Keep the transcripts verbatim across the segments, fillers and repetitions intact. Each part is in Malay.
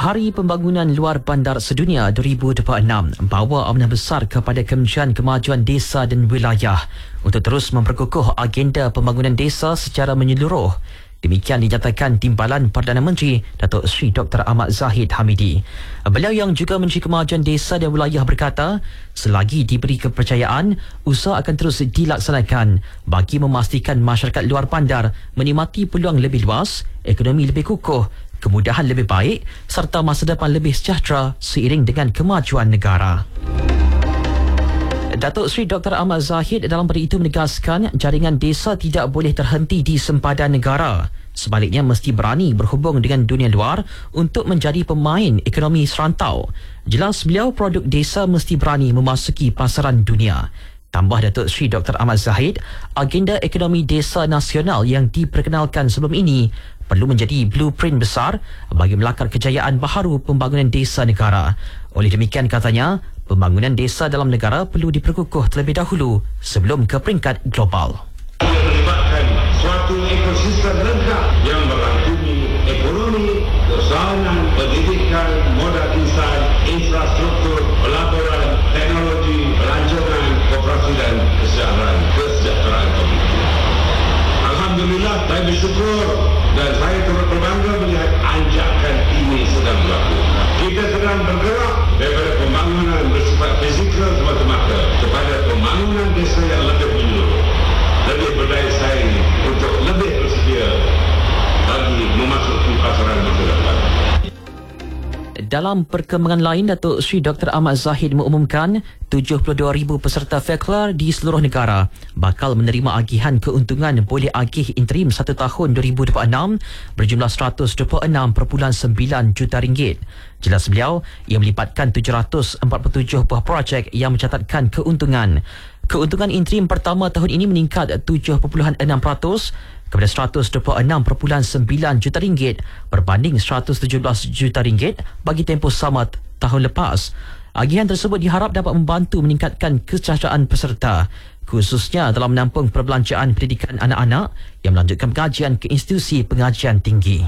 Hari Pembangunan Luar Bandar Sedunia dua ribu dua puluh enam bawa amanah besar kepada Kementerian Kemajuan Desa dan Wilayah untuk terus memperkukuh agenda pembangunan desa secara menyeluruh. Demikian dinyatakan Timbalan Perdana Menteri Datuk Seri Doktor Ahmad Zahid Hamidi. Beliau yang juga Menteri Kemajuan Desa dan Wilayah berkata, selagi diberi kepercayaan, usaha akan terus dilaksanakan bagi memastikan masyarakat luar bandar menikmati peluang lebih luas, ekonomi lebih kukuh, kemudahan lebih baik serta masa depan lebih sejahtera seiring dengan kemajuan negara. Datuk Seri Doktor Ahmad Zahid dalam pada itu menegaskan jaringan desa tidak boleh terhenti di sempadan negara. Sebaliknya mesti berani berhubung dengan dunia luar untuk menjadi pemain ekonomi serantau. Jelas beliau produk desa mesti berani memasuki pasaran dunia. Tambah Datuk Seri Doktor Ahmad Zahid, agenda ekonomi desa nasional yang diperkenalkan sebelum ini perlu menjadi blueprint besar bagi melakar kejayaan baharu pembangunan desa negara. Oleh demikian katanya, pembangunan desa dalam negara perlu diperkukuh terlebih dahulu sebelum ke peringkat global. Melibatkan suatu ekosistem lengkap yang merangkumi ekonomi, keusahawan, pendidikan, modal insan, infrastruktur, pelaburan, teknologi, pelancongan, koperasi dan kesejahteraan, kesejahteraan komuniti. Alhamdulillah, saya bersyukur dan saya turut berbangga melihat anjakan ini sedang berlaku. Kita sedang bergerak daripada pembangunan bersifat fizikal semata-mata kepada pembangunan desa yang lebih menyeluruh, lebih berdaya saing untuk lebih bersedia bagi memasuki pasaran masa depan. Dalam perkembangan lain, Datuk Seri Doktor Ahmad Zahid mengumumkan tujuh puluh dua ribu peserta Faklar di seluruh negara bakal menerima agihan keuntungan boleh agih interim satu tahun dua ribu dua puluh enam berjumlah seratus dua puluh enam perpuluhan sembilan juta ringgit. Jelas beliau, ia melibatkan tujuh ratus empat puluh tujuh buah projek yang mencatatkan keuntungan. Keuntungan interim pertama tahun ini meningkat tujuh perpuluhan enam peratus kepada seratus dua puluh enam perpuluhan sembilan juta ringgit berbanding seratus tujuh belas juta ringgit bagi tempoh sama tahun lepas. Agihan tersebut diharap dapat membantu meningkatkan kesejahteraan peserta, khususnya dalam menampung perbelanjaan pendidikan anak-anak yang melanjutkan pengajian ke institusi pengajian tinggi.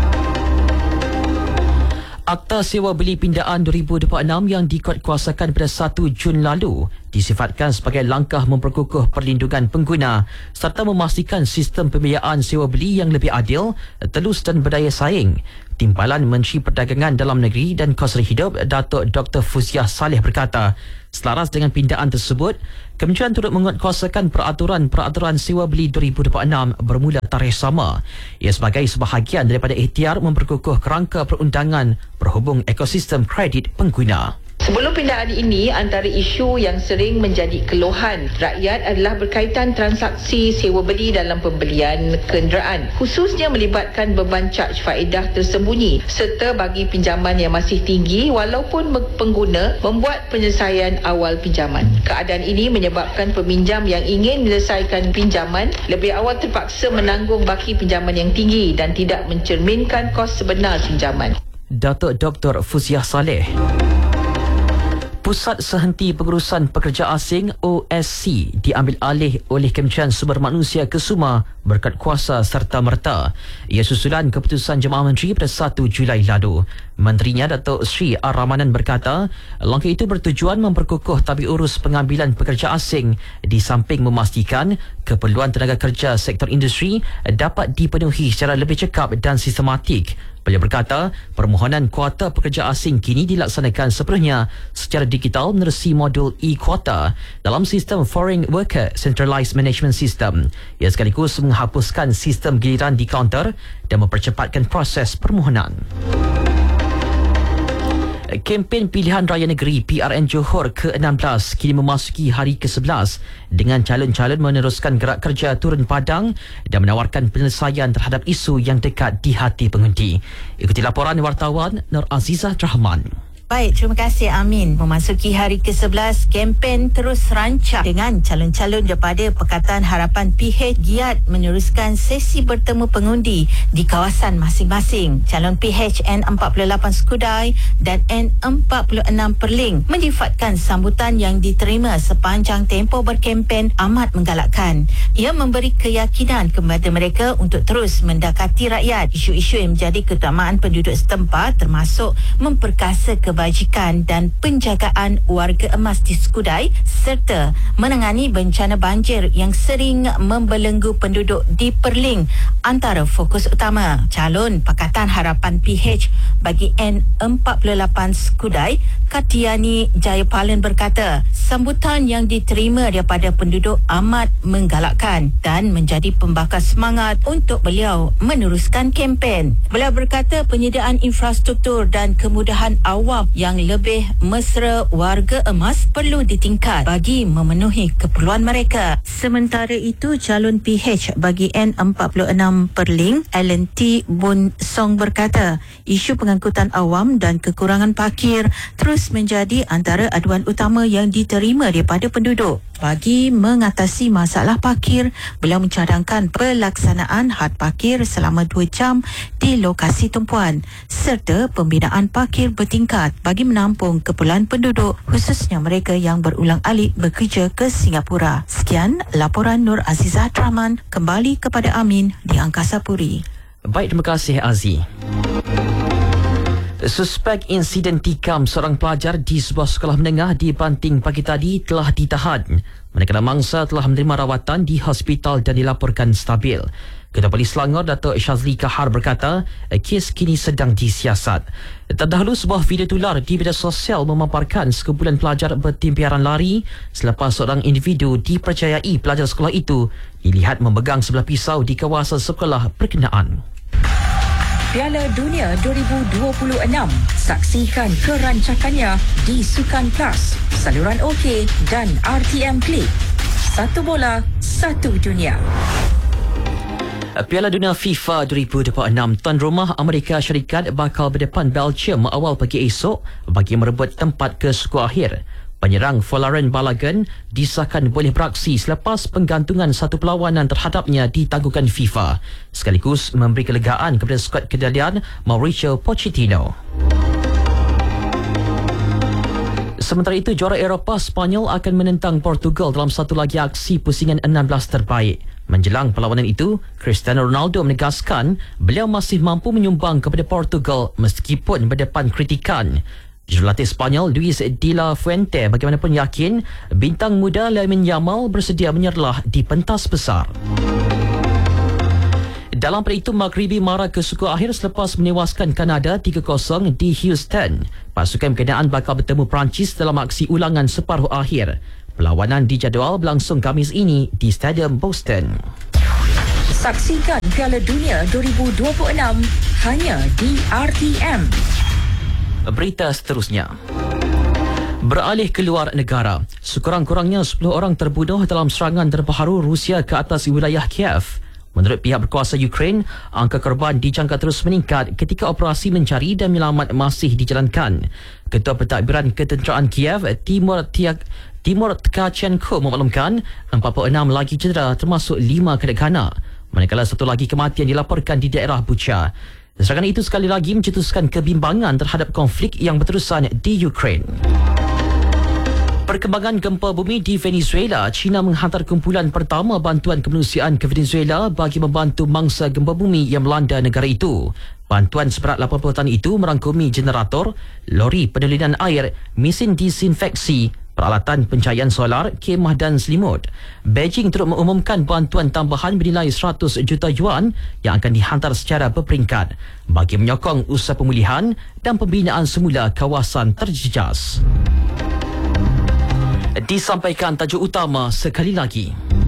Akta Sewa Beli Pindaan dua ribu dua puluh enam yang dikuatkuasakan pada satu Jun lalu disifatkan sebagai langkah memperkukuh perlindungan pengguna serta memastikan sistem pembiayaan sewa beli yang lebih adil, telus dan berdaya saing. Timbalan Menteri Perdagangan Dalam Negeri dan Kos Hidup Datuk Doktor Fuziah Saleh berkata, selaras dengan pindaan tersebut, Kementerian turut menguatkuasakan peraturan-peraturan sewa beli dua ribu dua puluh enam bermula tarikh sama. Ia sebagai sebahagian daripada ikhtiar memperkukuh kerangka perundangan berhubung ekosistem kredit pengguna. Sebelum pindaan ini, antara isu yang sering menjadi keluhan rakyat adalah berkaitan transaksi sewa beli dalam pembelian kenderaan, khususnya melibatkan beban caj faedah tersembunyi serta bagi pinjaman yang masih tinggi walaupun pengguna membuat penyelesaian awal pinjaman. Keadaan ini menyebabkan peminjam yang ingin menyelesaikan pinjaman lebih awal terpaksa menanggung baki pinjaman yang tinggi dan tidak mencerminkan kos sebenar pinjaman. Datuk Doktor Fuziah Saleh. Pusat Sehenti Pengurusan Pekerja Asing O S C diambil alih oleh Kementerian Sumber Manusia Kesuma berkat kuasa serta merta. Ia susulan keputusan Jemaah Menteri pada satu Julai lalu. Menterinya Datuk Seri Ar-Rahmanan berkata, langkah itu bertujuan memperkukuh tabik urus pengambilan pekerja asing di samping memastikan keperluan tenaga kerja sektor industri dapat dipenuhi secara lebih cekap dan sistematik. Beliau berkata, permohonan kuota pekerja asing kini dilaksanakan sepenuhnya secara digital menerusi modul e-kuota dalam sistem Foreign Worker Centralised Management System. Ia sekaligus menghapuskan sistem giliran di kaunter dan mempercepatkan proses permohonan. Kempen Pilihan Raya Negeri P R N Johor ke enam belas kini memasuki hari ke sebelas dengan calon-calon meneruskan gerak kerja turun padang dan menawarkan penyelesaian terhadap isu yang dekat di hati pengundi. Ikuti laporan wartawan Nur Azizah Rahman. Baik, terima kasih Amin. Memasuki hari ke sebelas, kempen terus rancak dengan calon-calon daripada Pakatan Harapan P H giat meneruskan sesi bertemu pengundi di kawasan masing-masing. Calon P H N empat puluh lapan Skudai dan N empat puluh enam Perling menyifatkan sambutan yang diterima sepanjang tempoh berkempen amat menggalakkan. Ia memberi keyakinan kepada mereka untuk terus mendekati rakyat. Isu-isu yang menjadi keutamaan penduduk setempat termasuk memperkasa kebajikan dan penjagaan warga emas di Skudai serta menangani bencana banjir yang sering membelenggu penduduk di Perling antara fokus utama. Calon Pakatan Harapan P H bagi N empat puluh lapan Skudai, Katiani Jayapalin berkata, sambutan yang diterima daripada penduduk amat menggalakkan dan menjadi pembakar semangat untuk beliau meneruskan kempen. Beliau berkata penyediaan infrastruktur dan kemudahan awam yang lebih mesra warga emas perlu ditingkat bagi memenuhi keperluan mereka. Sementara itu, calon P H bagi N empat puluh enam Perling, Alan T. Bun Song berkata, isu pengangkutan awam dan kekurangan parkir terus menjadi antara aduan utama yang diterima daripada penduduk. Bagi mengatasi masalah parkir, beliau mencadangkan pelaksanaan had parkir selama dua jam di lokasi tumpuan serta pembinaan parkir bertingkat bagi menampung keperluan penduduk, khususnya mereka yang berulang-alik bekerja ke Singapura. Sekian laporan Nur Azizah Rahman, kembali kepada Amin di Angkasa Puri. Baik, terima kasih Aziz. Suspek insiden tikam seorang pelajar di sebuah sekolah menengah di Banting pagi tadi telah ditahan. Manakala mangsa telah menerima rawatan di hospital dan dilaporkan stabil. Ketua Polis Selangor, Datuk Syazli Kahar berkata, kes kini sedang disiasat. Terdahulu, sebuah video tular di media sosial memaparkan sekumpulan pelajar bertimpiaran lari selepas seorang individu dipercayai pelajar sekolah itu dilihat memegang sebelah pisau di kawasan sekolah berkenaan. Piala Dunia dua ribu dua puluh enam. Saksikan kerancakannya di Sukan Plus, saluran OK dan R T M Klik. Satu bola, satu dunia. Piala Dunia FIFA dua ribu dua puluh enam, tuan rumah Amerika Syarikat bakal berdepan Belgium awal pagi esok bagi merebut tempat ke skor akhir. Penyerang Florent Balogun disahkan boleh beraksi selepas penggantungan satu perlawanan terhadapnya ditangguhkan FIFA, sekaligus memberi kelegaan kepada skuad kendalian Mauricio Pochettino. Sementara itu, juara Eropah Spanyol akan menentang Portugal dalam satu lagi aksi pusingan enam belas terbaik. Menjelang perlawanan itu, Cristiano Ronaldo menegaskan beliau masih mampu menyumbang kepada Portugal meskipun berdepan kritikan. Jurulatih Spanyol Luis de la Fuente bagaimanapun yakin bintang muda Lamine Yamal bersedia menyerlah di pentas besar. Dalam pada itu, Maghribi marah ke skor akhir selepas menewaskan Kanada tiga kosong di Houston. Pasukan berkenaan bakal bertemu Perancis dalam aksi ulangan separuh akhir. Perlawanan dijadual berlangsung Khamis ini di Stadium Boston. Saksikan Piala Dunia dua ribu dua puluh enam hanya di R T M. Berita seterusnya. Beralih ke luar negara, sekurang-kurangnya sepuluh orang terbunuh dalam serangan terbaru Rusia ke atas wilayah Kiev. Menurut pihak berkuasa Ukraine, angka korban dijangka terus meningkat ketika operasi mencari dan menyelamat masih dijalankan. Ketua Pentadbiran Ketenteraan Kiev, Timur Tiak Timur Tkachenko memaklumkan empat puluh enam lagi cedera termasuk lima kanak-kanak, manakala satu lagi kematian dilaporkan di daerah Bucha. Serangan itu sekali lagi mencetuskan kebimbangan terhadap konflik yang berterusan di Ukraine. Perkembangan gempa bumi di Venezuela, China menghantar kumpulan pertama bantuan kemanusiaan ke Venezuela bagi membantu mangsa gempa bumi yang melanda negara itu. Bantuan seberat lapan puluh tan itu merangkumi generator, lori pendalinan air, mesin disinfeksi, peralatan pencahayaan solar, kemah dan selimut. Beijing turut mengumumkan bantuan tambahan bernilai seratus juta yuan yang akan dihantar secara berperingkat bagi menyokong usaha pemulihan dan pembinaan semula kawasan terjejas. Disampaikan tajuk utama sekali lagi.